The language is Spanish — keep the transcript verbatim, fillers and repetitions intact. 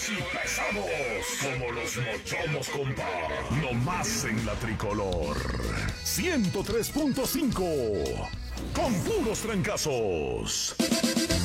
Duros y pesados como los mochomos, compa. No más en la tricolor. ciento tres punto cinco. Con puros trancazos.